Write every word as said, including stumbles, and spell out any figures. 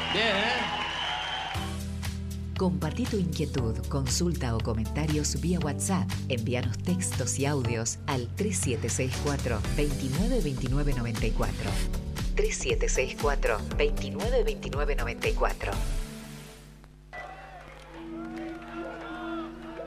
Bien, ¿eh? Compartí tu inquietud, consulta o comentarios vía WhatsApp. Envíanos textos y audios al tres siete seis cuatro, dos nueve dos nueve nueve cuatro. tres siete seis cuatro, dos nueve dos nueve nueve cuatro.